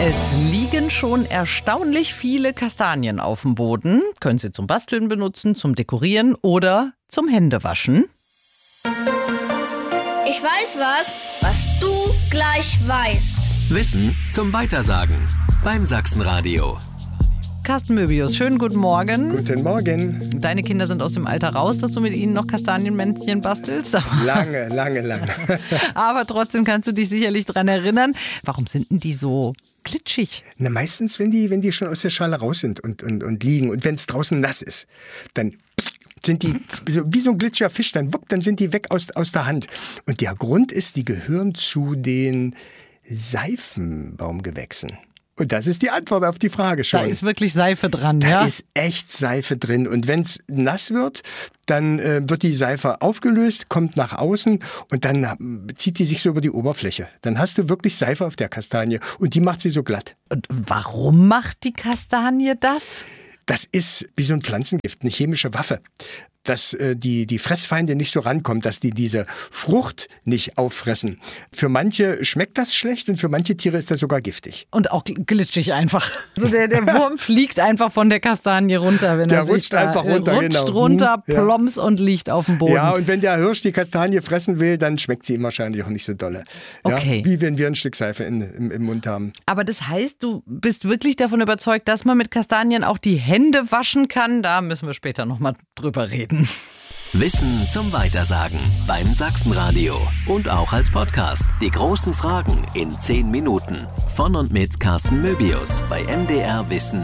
Es liegen schon erstaunlich viele Kastanien auf dem Boden. Können Sie zum Basteln benutzen, zum Dekorieren oder zum Händewaschen. Ich weiß was du gleich weißt. Wissen zum Weitersagen beim Sachsenradio. Carsten Möbius, schönen guten Morgen. Guten Morgen. Deine Kinder sind aus dem Alter raus, dass du mit ihnen noch Kastanienmännchen bastelst. Lange. Aber trotzdem kannst du dich sicherlich dran erinnern. Warum sind denn die so glitschig? Na, meistens, wenn die schon aus der Schale raus sind und liegen und wenn es draußen nass ist, dann sind die wie so ein glitschiger Fisch, dann sind die weg aus der Hand. Und der Grund ist, die gehören zu den Seifenbaumgewächsen. Und das ist die Antwort auf die Frage schon. Da ist wirklich Seife dran, Da ist echt Seife drin. Und wenn es nass wird, dann wird die Seife aufgelöst, kommt nach außen und dann zieht die sich so über die Oberfläche. Dann hast du wirklich Seife auf der Kastanie und die macht sie so glatt. Und warum macht die Kastanie das? Das ist wie so ein Pflanzengift, eine chemische Waffe. Dass die Fressfeinde nicht so rankommen, dass die diese Frucht nicht auffressen. Für manche schmeckt das schlecht und für manche Tiere ist das sogar giftig. Und auch glitschig einfach. Also der Wurm fliegt einfach von der Kastanie runter. Wenn der er sich rutscht einfach runter, rutscht runter, plomps und liegt auf dem Boden. Ja, und wenn der Hirsch die Kastanie fressen will, dann schmeckt sie ihm wahrscheinlich auch nicht so dolle. Ja, okay. Wie wenn wir ein Stück Seife im Mund haben. Aber das heißt, du bist wirklich davon überzeugt, dass man mit Kastanien auch die Hände waschen kann? Da müssen wir später nochmal drüber reden. Wissen zum Weitersagen beim Sachsenradio. Und auch als Podcast. Die großen Fragen in 10 Minuten. Von und mit Carsten Möbius bei MDR Wissen.